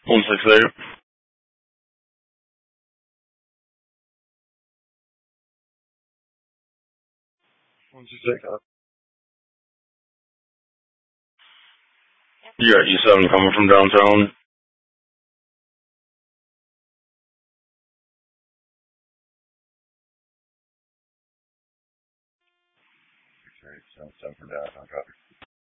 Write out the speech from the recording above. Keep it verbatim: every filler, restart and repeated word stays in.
One six eight. One six eight. You got E seven coming from downtown. Six eight seven seven for downtown. Copy.